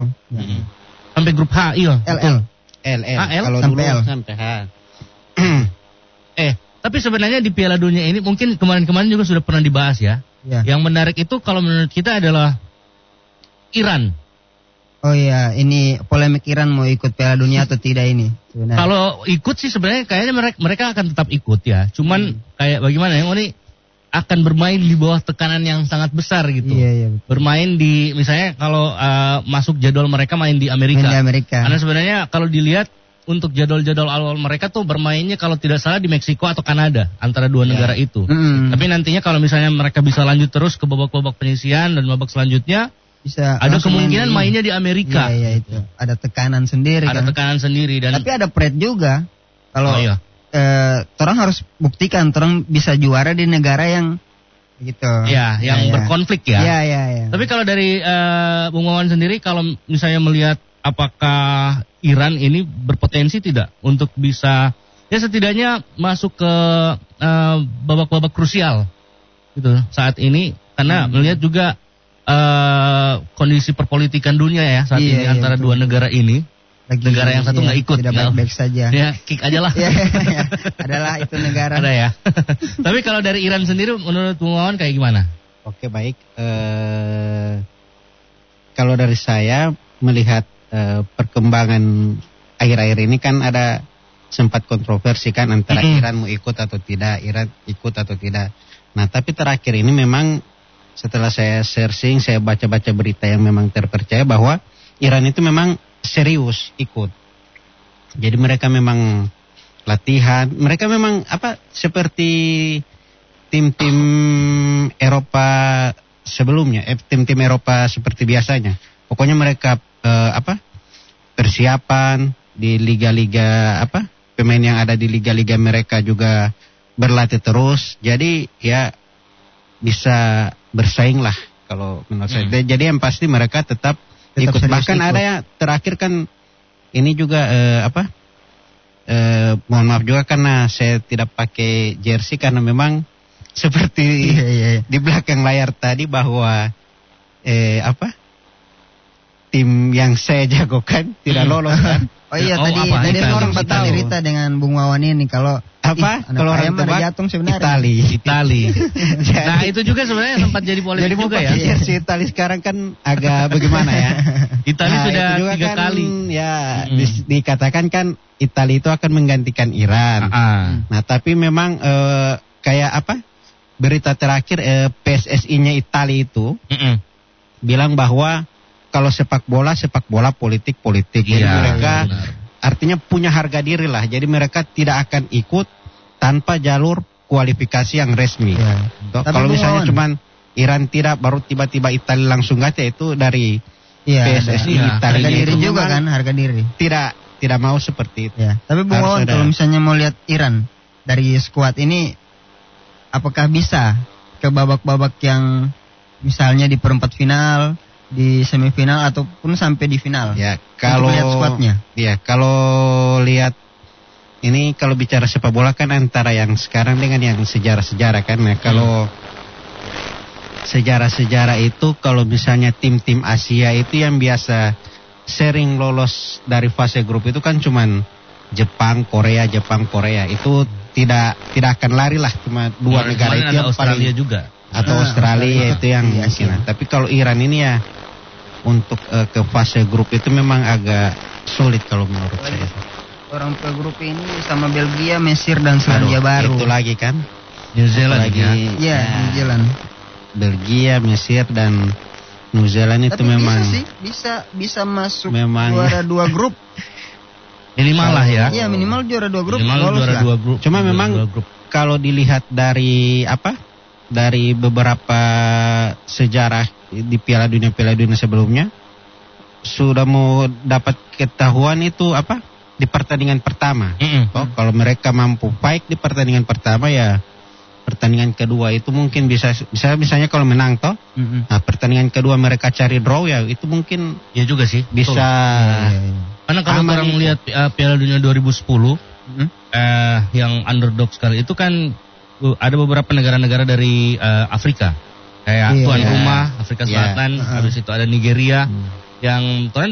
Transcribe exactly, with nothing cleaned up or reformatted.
Mm-hmm. Sampai grup H, iya. L L. L L. Ah, L? Kalau Sampai dulu L. sampai H. eh, tapi sebenarnya di Piala Dunia ini mungkin kemarin-kemarin juga sudah pernah dibahas ya. Ya. Yang menarik itu kalau menurut kita adalah Iran. Oh iya, ini polemik Iran mau ikut Piala Dunia atau tidak ini sebenarnya. Kalau ikut sih sebenarnya kayaknya mereka, mereka akan tetap ikut ya. Cuman hmm. kayak bagaimana ya, ini akan bermain di bawah tekanan yang sangat besar gitu. Iya, iya, betul. Bermain di misalnya kalau uh, masuk jadwal mereka main di Amerika. Main di Amerika. Karena sebenarnya kalau dilihat untuk jadwal-jadwal awal mereka tuh bermainnya kalau tidak salah di Meksiko atau Kanada, antara dua ya. negara itu. Mm. Tapi nantinya kalau misalnya mereka bisa lanjut terus ke babak-babak penyisihan dan babak selanjutnya, bisa ada kemungkinan main mainnya di Amerika. Iya, iya itu. Ada tekanan sendiri Ada kan. tekanan sendiri dan Tapi ada pride juga. Kalau oh, iya. eh, orang harus buktikan orang bisa juara di negara yang gitu. Ya, yang ya, berkonflik ya. Iya, iya, iya. Tapi kalau dari uh, Bung Wawan sendiri, kalau misalnya melihat apakah Iran ini berpotensi tidak untuk bisa, ya setidaknya masuk ke uh, babak-babak krusial gitu saat ini, karena hmm. melihat juga uh, kondisi perpolitikan dunia ya saat iya, ini iya, antara betul. dua negara ini. Lagi, negara yang satu nggak iya, ikut, tidak baik-baik saja. Ya, kick aja lah. Ya, ya, adalah itu negara. Ada ya. Tapi kalau dari Iran sendiri, menurut Bung Wawan kayak gimana? Oke baik. Uh, kalau dari saya melihat uh, perkembangan akhir-akhir ini kan ada sempat kontroversi kan antara mm-hmm. Iran mau ikut atau tidak, Iran ikut atau tidak. Nah tapi terakhir ini memang setelah saya searching, saya baca-baca berita yang memang terpercaya bahwa Iran itu memang serius ikut. Jadi mereka memang latihan, mereka memang apa seperti tim-tim Eropa sebelumnya, eh, tim-tim Eropa seperti biasanya. Pokoknya mereka eh, apa persiapan di liga-liga apa pemain yang ada di liga-liga mereka juga berlatih terus. Jadi ya bisa bersaing lah kalau menurut hmm. saya. Jadi yang pasti mereka tetap Tetap ikut. Bahkan ikut. ada yang terakhir kan ini juga eh, apa eh, mohon maaf juga karena saya tidak pakai jersey karena memang seperti iya, iya, iya. di belakang layar tadi bahwa eh, apa tim yang saya jagokan tidak lolos kan. Oh iya oh, tadi apa? tadi Itali. orang sempat cerita dengan Bung Wawan ini kalau apa ih, kalau orang tebak jatuh sebenarnya Itali Itali. Nah itu juga sebenarnya sempat jadi polemik jadi juga ya. ya. Si Itali sekarang kan agak bagaimana ya. Itali Nah, sudah itu juga tiga kan, kali. Ya Hmm. di, dikatakan kan Itali itu akan menggantikan Iran. Ah. Nah tapi memang eh, kayak apa berita terakhir eh, P S S I-nya Itali itu Mm-mm. bilang bahwa kalau sepak bola sepak bola politik politik. Jadi Iya, mereka benar. artinya punya harga diri lah. Jadi mereka tidak akan ikut tanpa jalur kualifikasi yang resmi. Ya. Tuh, Tapi kalau Bung misalnya Wawan, cuman Iran tidak baru tiba-tiba Italia langsung gacha itu dari iya, P S S I ada. Italia harga diri itu juga memang kan harga diri. tidak tidak mau seperti itu. Ya. Tapi Bung Harus Wawan ada. kalau misalnya mau lihat Iran dari skuad ini apakah bisa ke babak-babak yang misalnya di perempat final, di semifinal ataupun sampai di final? Ya, kalau lihat skuadnya. Ya, kalau lihat ini kalau bicara sepak bola kan antara yang sekarang dengan yang sejarah-sejarah kan. Nah, kalau hmm. sejarah-sejarah itu kalau misalnya tim-tim Asia itu yang biasa sering lolos dari fase grup itu kan cuman Jepang, Korea, Jepang, Korea. Itu tidak tidak akan lari lah, cuma dua Kemarin negara itu ada yang Australia paling juga. atau Ah, Australia Australia. itu yang Iya, mungkin. iya. Tapi kalau Iran ini ya untuk uh, ke fase grup itu memang agak sulit kalau menurut saya. Orang ke grup ini sama Belgia, Mesir dan Selandia Aduh, Baru. itu lagi kan. New Zealand lagi ya. Iya, New Zealand. Belgia, Mesir dan New Zealand itu Tapi memang bisa sih, bisa bisa masuk Memang. juara dua grup. Minimal lah ya. Iya, minimal juara dua grup. Minimal lolos juara lah. dua grup. Cuma Juara memang dua grup. kalau dilihat dari apa? Dari beberapa sejarah di Piala Dunia Piala Dunia sebelumnya sudah mau dapat ketahuan itu apa? Di pertandingan pertama. Mm-mm. Oh, kalau mereka mampu fight di pertandingan pertama ya pertandingan kedua itu mungkin bisa bisa misalnya kalau menang toh. Mm-mm. Nah, pertandingan kedua mereka cari draw ya itu mungkin Ya juga sih. bisa Betul. Iya, iya, iya. Karena kalau Aman orang itu. melihat uh, Piala Dunia dua ribu sepuluh Mm-mm. eh, yang underdog sekali itu kan uh, ada beberapa negara-negara dari uh, Afrika. Kayak Iya. tuan rumah Afrika Iya. Selatan, Uh-huh. habis itu ada Nigeria Hmm. yang tuan